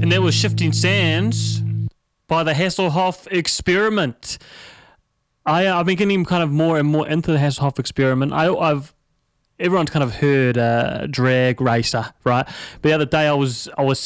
And that was Shifting Sands by the Hasselhoff Experiment. I've been getting kind of more and more into the Hasselhoff Experiment. Everyone's kind of heard Drag Racer, right? But the other day I was